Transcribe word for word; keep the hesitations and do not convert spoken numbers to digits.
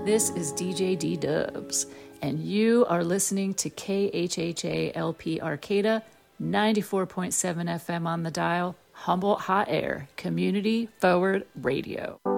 This is D J D Dubs, and you are listening to K H H A L P Arcata, ninety-four point seven F M on the dial, Humboldt Hot Air, Community Forward Radio.